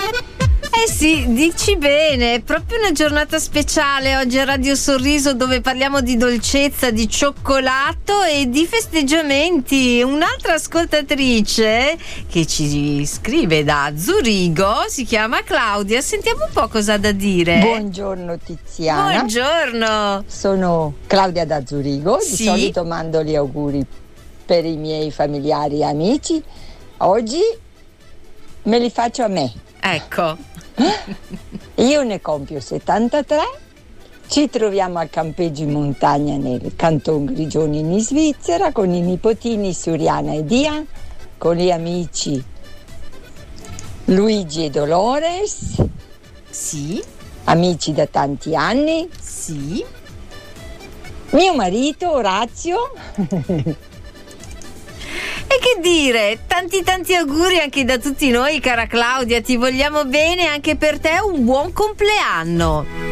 Eh sì, dici bene, è proprio una giornata speciale oggi a Radio Sorriso, dove parliamo di dolcezza, di cioccolato e di festeggiamenti. Un'altra ascoltatrice che ci scrive da Zurigo si chiama Claudia, sentiamo un po' cosa ha da dire. Buongiorno Tiziana. Buongiorno. Sono Claudia da Zurigo, Sì. Di solito mando gli auguri per i miei familiari e amici. Oggi me li faccio a me. Ecco. Io ne compio 73, ci troviamo al campeggio in montagna nel Canton Grigioni in Svizzera con i nipotini Suriana e Dian, con gli amici Luigi e Dolores, Sì, amici da tanti anni, sì. mio marito Orazio. E che dire, tanti auguri anche da tutti noi, cara Claudia, ti vogliamo bene, anche per te un buon compleanno.